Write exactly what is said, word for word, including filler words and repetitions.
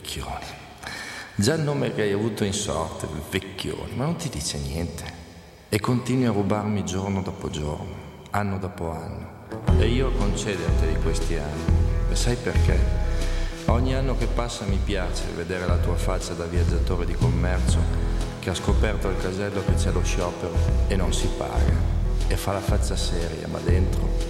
Vecchioni. Già il nome che hai avuto in sorte, Vecchioni, ma non ti dice niente. E continui a rubarmi giorno dopo giorno, anno dopo anno. E io a concederteli questi anni. E sai perché? Ogni anno che passa mi piace vedere la tua faccia da viaggiatore di commercio che ha scoperto al casello che c'è lo sciopero e non si paga. E fa la faccia seria, ma dentro